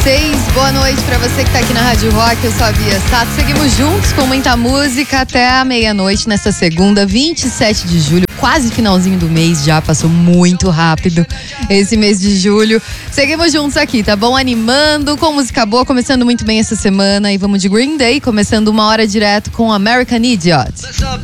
Boa noite pra você que tá aqui na Rádio Rock, eu sou a Bia Sato. Seguimos juntos com muita música até a meia-noite nesta segunda, 27 de julho, quase finalzinho do mês, já passou muito rápido esse mês de julho. Seguimos juntos aqui, tá bom? Animando, com música boa, começando muito bem essa semana. E vamos de Green Day, começando uma hora direto com American Idiot.